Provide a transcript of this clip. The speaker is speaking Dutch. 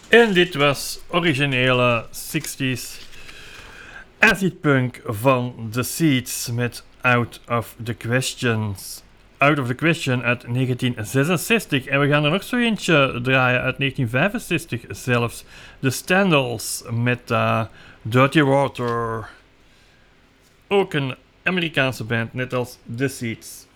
En dit was originele 60s acid punk van The Seeds met Out of the Questions. Out of the Question uit 1966. En we gaan er nog zo eentje draaien uit 1965 zelfs. The Standals met Dirty Water. Ook een Amerikaanse band, net als The Seeds.